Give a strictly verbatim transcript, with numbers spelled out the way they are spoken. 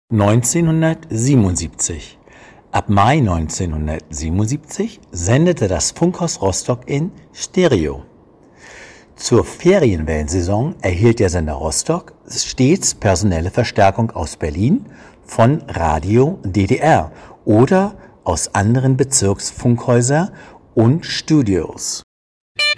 neunzehnhundertsiebenundsiebzig. Ab Mai neunzehnhundertsiebenundsiebzig sendete das Funkhaus Rostock in Stereo. Zur Ferienwellensaison erhielt der Sender Rostock stets personelle Verstärkung aus Berlin, von Radio D D R oder aus anderen Bezirksfunkhäusern und Studios.